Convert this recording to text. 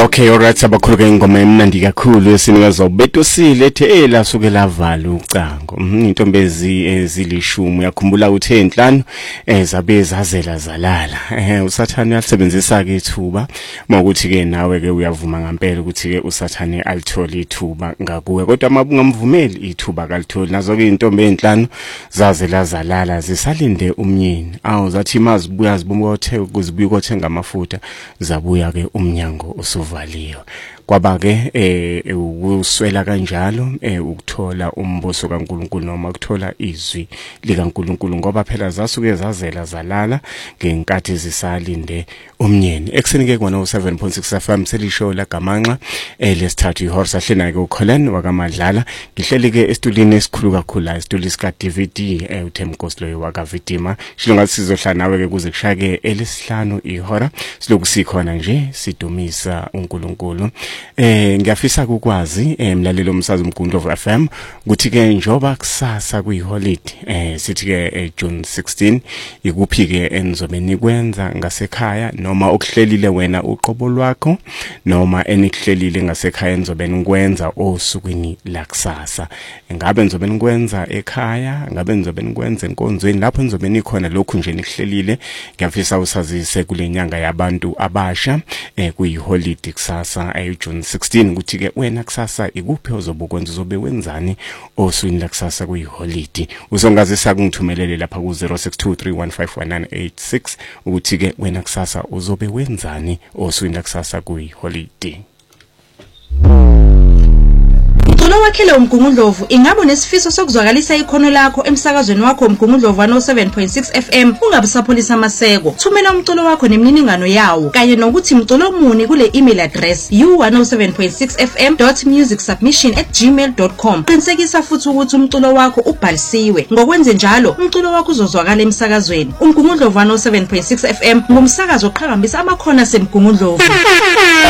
Okay, alright, abakhuluka ingoma emnandi kakhulu esinikeza ubetosile ethe lasuke lavala ucango. Intombezi ezilishumi uyakhumbula ukuthi enhlanu zabe zazela zalala. Usathane alisebenzisa ke ithuba makuthi ke nawe ke uyavuma ngempela ukuthi ke usathane alithole ithuba ngakuwe, kodwa mabungamvumeli ithuba kalitholi. Nazo ke intombi enhlanu zazela zalala zisalinde umnyeni. Zathi mazibuya zibumothe ukuzibuya ukothenga amafutha zabuya ke umnyango usuvaliwe. Kwaba ke ukuswela kanjalo ukuthola umbuso kaNkuluNkulu noma ukuthola izwi likaNkuluNkulu, ngoba phela zasuke zazela zalala ngenkathi zisalinde umnyeni. Ekseni ke kwana u7.6 FM selishow la gamanxa lesithathu ihora sahlena ke uColin wakaMadlala. Ngihleli ke estudini esikhulu kakhulu la estudini sika DVD uThemkosi loyo wakaVidima. Shilo ngathi sizohlala nawe ke kuze kushake elesihlanu ihora siloku sikhona nje sidumisa uNkulunkulu. Ngiyafisa ukwazi mlalelo umsazi uMgundlovu FM ukuthi ke njoba kusasa kuyiholiday sithi ke June 16 ikuphi ke enizobe nikwenza ngasekhaya, noma okuhlelile wena uqobo lwakho, noma enikuhlelile ngasekhaya enizobe nikwenza osukwini lakusasa. Ngabe nizobe nikwenza ekhaya, ngabe nizobe nikwenza enkonzweni lapho nizobe nikhona, lokhu nje nikuhlelile. Ngiyafisa usazise kule nyanga yabantu abasha kuyiholiday kusasa June 16 ukuthi ke wena kusasa ikuphi ozobe ukwenza, uzobe wenzani osukwini lakusasa kuyiholiday. Uzongazisa kungithumelele lapha ku 0623151986 ukuthi ke wena kusasa uzobe wenzani osukwini lakusasa kuyiholiday. Mculo wakhele uMgungundlovu, ingabe nesifiso sokuzwakalisa ikhono lakho emsakazweni wakho uMgungundlovu 107.6 FM, ungabe sapholisa amaseko. Thumela umculo wakho nemniningano yawo kanye nokuthi mculo muni kule email address u107.6fm.musicsubmission@gmail.com. Qinisekisa futhi ukuthi umculo wakho ubhalisiwe. Ngokwenze njalo umculo wakho uzozwakala emsakazweni. uMgungundlovu 107.6 FM ngumsakazo oqhakambisa amakhono aseMgungundlovu.